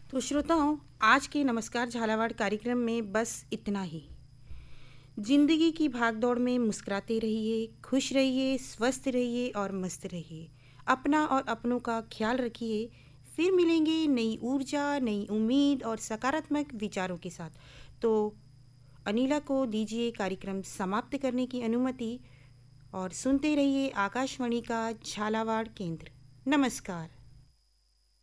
तो श्रोताओं, आज के नमस्कार झालावाड़ कार्यक्रम में बस इतना ही। जिंदगी की भागदौड़ में मुस्कुराते रहिए, खुश रहिए, स्वस्थ रहिए और मस्त रहिए। अपना और अपनों का ख्याल रखिए। फिर मिलेंगे नई ऊर्जा, नई उम्मीद और सकारात्मक विचारों के साथ। तो अनिला को दीजिए कार्यक्रम समाप्त करने की अनुमति और सुनते रहिए आकाशवाणी का झालावाड़ केंद्र। नमस्कार।